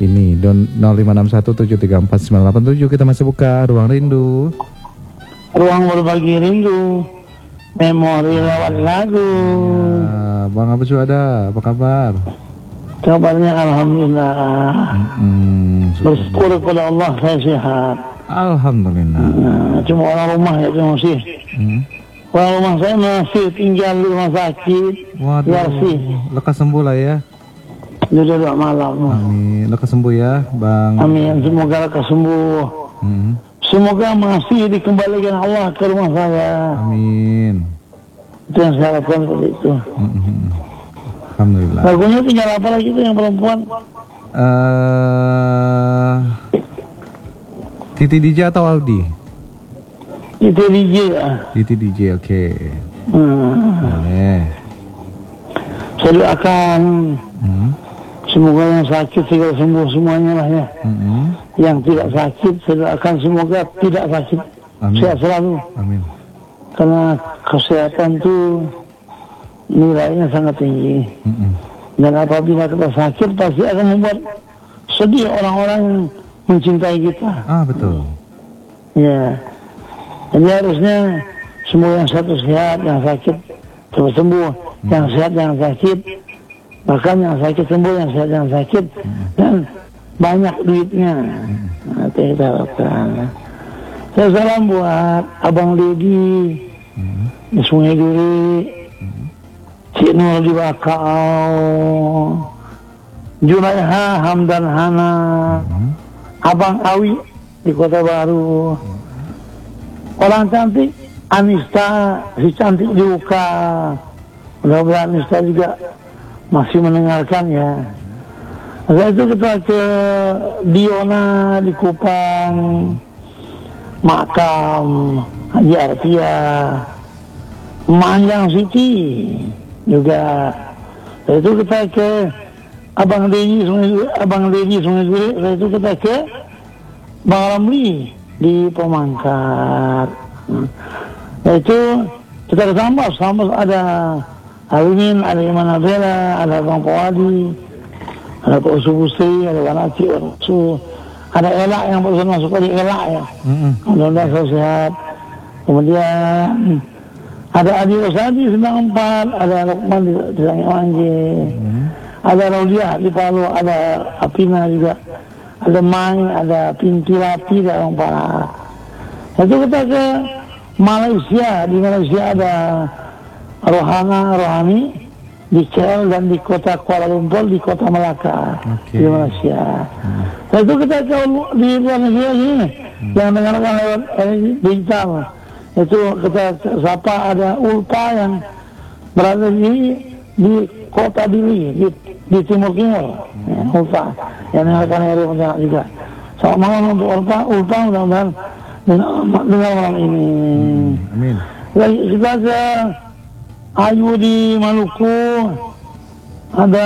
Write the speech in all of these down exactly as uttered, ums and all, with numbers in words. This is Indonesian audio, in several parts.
Ini don nol lima enam satu tujuh tiga empat sembilan delapan tujuh. Kita masih buka Ruang Rindu. Ruang berbagi rindu, memori lewat lagu. Ya, Bang Abu Suhada, apa kabar? Kabarnya alhamdulillah. Hmm, Bersyukur kepada Allah saya sehat. Alhamdulillah. Nah, cuma orang rumah ya cuma sih. Hmm. Orang rumah saya masih tinggal di rumah sakit. Waduh, sih. lekas sembuh lah ya. Sudah dua malam. Amin, lekas sembuh ya, Bang. Amin, semoga lekas sembuh. Hmm. Semoga masih dikembalikan Allah ke rumah saya. Amin. Itu yang saya harapkan seperti itu. Hmm. Alhamdulillah. Lagunya tinggal apa lagi itu yang perempuan? Uh, Titi D J atau Aldi? Itu D J ya. Titi D J, oke. Okay. Hmm. Boleh. Saya doakan Hmm. semoga yang sakit segera sembuh semuanya lah ya. Hmm. Yang tidak sakit saya doakan semoga tidak sakit. Amin. Sehat selalu. Amin. Karena kesehatan itu nilainya sangat tinggi. Hmm. Dan apabila kita sakit pasti akan membuat sedih orang-orang yang mencintai kita. Ah, betul. Ya. Jadi harusnya semua yang satu sehat, yang sakit cepat sembuh, hmm. yang sehat yang sakit, bahkan yang sakit sembuh, yang sehat yang sakit, hmm. dan banyak duitnya. Hmm. Nah, itu kita harapkan. Saya salam buat Abang Dedi hmm. di Sungai Duri, hmm. Cik Nur di Bakau, Julaiha Hamdan Hana, hmm. Abang Awi di Kota Baru, hmm. orang cantik Anista, si cantik di U K. Mudah-mudahan Anista juga masih mendengarkan ya. Setelah itu kita ke Diona di Kupang, makam Haji Artia, Manjang City juga. Setelah itu kita ke Abang Dedi Sungai Duri, Abang Dedi Sungai Duri. Setelah itu kita ke Bang Ramli di Pemangkat. Nah, itu kita ke Sambas. Sambas ada Alimin, ada Iman Abela, ada Bang Pawadi, ada Pak Usu Busri, ada Bang Aci, Usu, ada Elak yang barusan masuk tadi, Elak ya. Mm-hmm. Mudah-mudahan saya sehat. Kemudian ada Adi Rosadi Sendang Empat, ada Lukman di, di Sangi Manje, mm-hmm. ada Raudiah di Palu, ada Apina juga, ada Mai, ada Pinti Rapi, ada Orang Parah. Itu kita ke Malaysia. Di Malaysia ada Rohana Rohani di K L dan di kota Kuala Lumpur, di kota Melaka, okay. Di Malaysia. Hmm. Nah, itu kita ke di luar negeri ini hmm. yang dengarkan lewat digital. Itu kita sapa ada Ulpa yang berada di di kota Dili di, di Timur Timur, hmm. ya, Ulpa yang dengarkan dari Pontianak juga. Selamat malam untuk Ulpa. Ulpa mudah-mudahan dengar malam ini. Hmm. Amin. Lagi kita ke Ayu di Maluku, ada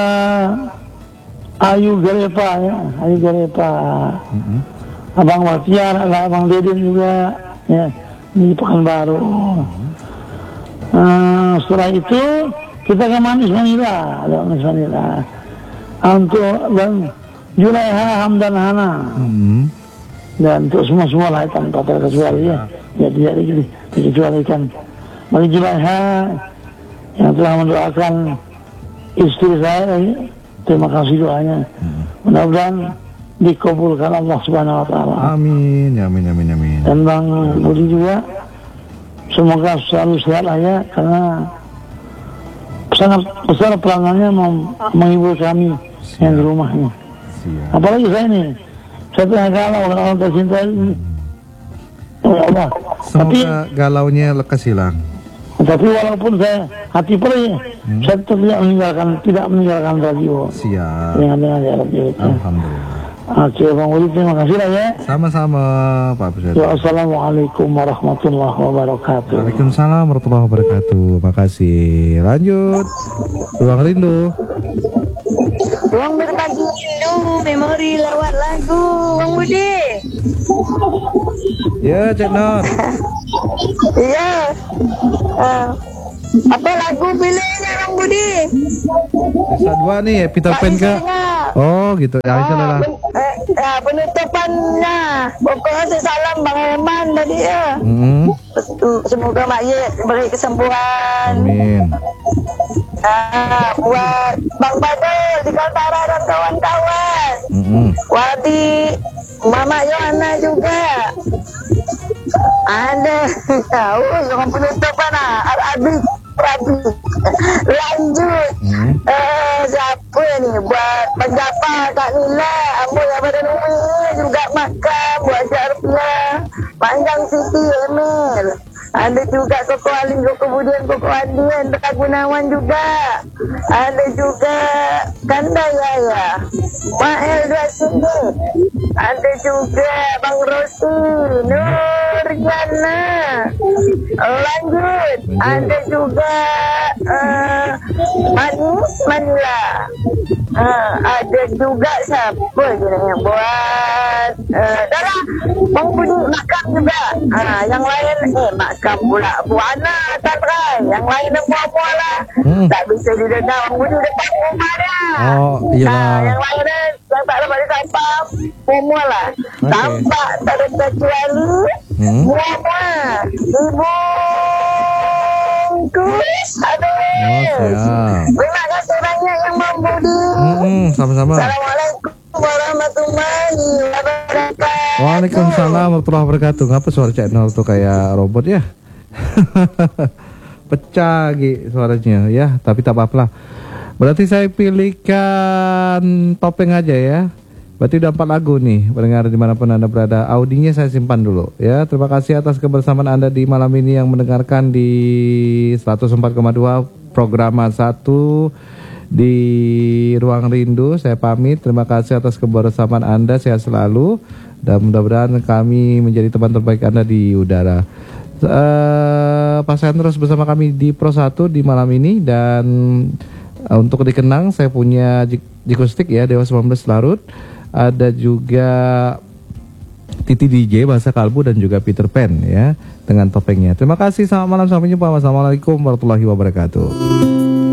Ayu Garepa ya, Ayu Garepa, mm-hmm. Abang Watiar, ada Abang Dedin juga ya di Pekanbaru. Mm-hmm. Uh, setelah itu kita ke Manis Manila, ada Manis Manila, untuk dan Julaiha Hamdan Hana, mm-hmm. dan untuk semua semua lah tanpa terkecuali ya, ya tidak dikecualikan. Bagi Julaiha yang telah mendoakan istri saya, terima kasih doanya. Hmm. Mudah-mudahan dikabulkan Allah Subhanahu Wa Taala. Amin, amin, amin, amin. Dan Bang Budi juga, semoga selalu sehat lah ya, karena sangat besar peranannya menghibur kami Siap. Yang di rumahnya. Siap. Apalagi saya nih, saya tengah galau dengan orang tercinta ini. Ya Allah. Semoga Tapi, galaunya lekas hilang. Tapi walaupun saya hati perih, hmm. saya tidak meninggalkan, tidak meninggalkan radio. Siap. Dengan dengan radio itu. Alhamdulillah. Oke, Bang Wali, terima kasih lah ya. Sama-sama, Pak Presiden. Ya, Assalamualaikum warahmatullahi wabarakatuh. Waalaikumsalam warahmatullahi wabarakatuh. Makasih. Lanjut. Ruang Rindu. Ruang berbagi rindu, memori lewat lagu. Bang Budi. Ya, Cek Nur. Iya. Uh, apa lagu pilihnya Bang Budi? Esa dua nih, Peter Pan ke? Oh gitu. Ya, Ah, lah. ben, eh, ya, penutupannya. Pokoknya saya salam Bang Herman tadi ya. Hmm. Semoga Mak Ye beri kesembuhan. Amin. Ah, buat Bang Badul di Kaltara dan kawan-kawan. Hmm. Wadi, Mama Yohana juga. Ada. Tahu yang penutupan ah. Al-Abid Rabi. Lanjut. Hmm. Eh, siapa ni buat penjapa Kak Nila, Ambo yang pada Numi ni juga makan buat Syarfia, Panjang Siti Emil. Ada juga Koko Alim, Koko Budian, Koko Adian, Teka Gunawan juga. Ada juga Kanda Yaya, Mael Dua Sini. Ada juga Bang Rosi, Nurjana. Lanjut, ada juga uh, Manis Manila. Uh, ada juga siapa je yang buat uh, dah lah Bang Budi Makam juga. Uh, yang lain eh Makam pula Buana Tanrai. Yang lain semua-semua lah. hmm. Tak bisa didengar Bang Budi depan rumah dah. Oh iyalah. uh, Yang lain yang tak dapat disapam semua lah. Okay. Tampak tak ada kecuali hmm. semua Ibu Kus. Aduh. Oh siap. Terima kasih banyak yang Bang Budi. Hmm, sama-sama. Assalamualaikum warahmatullahi wabarakatuh. Waalaikumsalam warahmatullahi wabarakatuh. Ngapa suara Cak Nol tuh kayak robot ya? Pecah gitu suaranya ya, tapi tak apa-apa lah. Berarti saya pilihkan topeng aja ya. Berarti udah empat lagu nih, pendengar dimanapun Anda berada. Audinya saya simpan dulu ya. Terima kasih atas kebersamaan Anda di malam ini yang mendengarkan di seratus empat koma dua program satu di Ruang Rindu. Saya pamit, terima kasih atas kebersamaan Anda, sehat selalu. Dan mudah-mudahan kami menjadi teman terbaik Anda di udara. Uh, Paskan terus bersama kami di Pro satu di malam ini. Dan uh, untuk dikenang saya punya Jikustik ya, Dewa sembilan belas Larut. Ada juga Titi D J Bahasa Kalbu dan juga Peter Pan ya dengan topengnya. Terima kasih, selamat malam, sampai jumpa. Wassalamualaikum warahmatullahi wabarakatuh.